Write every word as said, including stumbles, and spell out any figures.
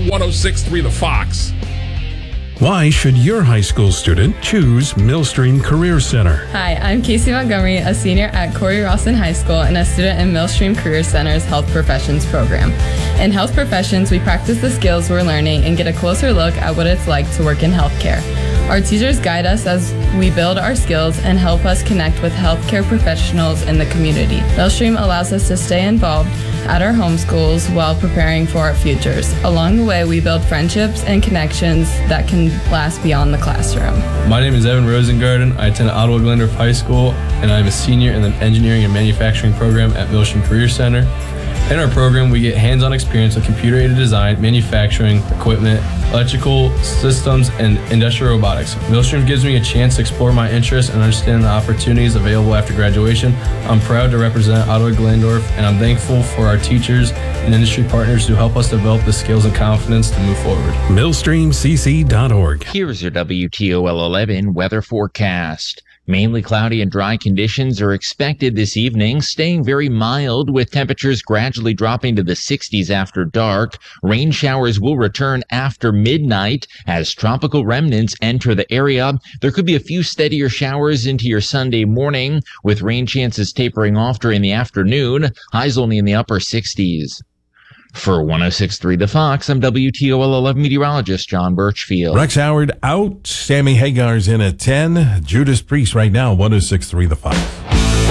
one oh six point three The Fox. Why should your high school student choose Millstream Career Center? Hi, I'm Casey Montgomery, a senior at Corey Rawson High School and a student in Millstream Career Center's Health Professions program. In Health Professions, we practice the skills we're learning and get a closer look at what it's like to work in healthcare. Our teachers guide us as we build our skills and help us connect with healthcare professionals in the community. Millstream allows us to stay involved at our home schools while preparing for our futures. Along the way, we build friendships and connections that can last beyond the classroom. My name is Evan Rosengarten. I attend Ottawa Glendorf High School, and I'm a senior in the Engineering and Manufacturing program at Millstream Career Center. In our program, we get hands-on experience with computer-aided design, manufacturing, equipment, electrical systems, and industrial robotics. Millstream gives me a chance to explore my interests and understand the opportunities available after graduation. I'm proud to represent Ottawa Glendorf, and I'm thankful for our teachers and industry partners who help us develop the skills and confidence to move forward. millstream c c dot org. Here's your W T O L eleven weather forecast. Mainly cloudy and dry conditions are expected this evening, staying very mild with temperatures gradually dropping to the sixties after dark. Rain showers will return after midnight as tropical remnants enter the area. There could be a few steadier showers into your Sunday morning, with rain chances tapering off during the afternoon. Highs only in the upper sixties. For one oh six point three The Fox, I'm W T O L eleven meteorologist John Birchfield. Rex Howard out. Sammy Hagar's in at ten. Judas Priest right now, one oh six point three The Fox.